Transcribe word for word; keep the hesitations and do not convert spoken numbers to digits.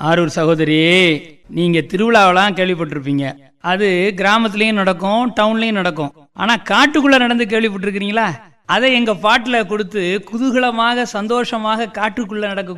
ஆரூர் சகோதரி, நீங்க திருவிழாவெல்லாம் கேள்விப்பட்டிருப்பீங்க. அது கிராமத்துலயும் நடக்கும், டவுன்லயும் நடக்கும். ஆனா காட்டுக்குள்ள நடந்து கேள்விப்பட்டிருக்கிறீங்களா? அதை எங்க பாட்டுல கொடுத்து குதூகலமாக சந்தோஷமாக காட்டுக்குள்ள நடக்க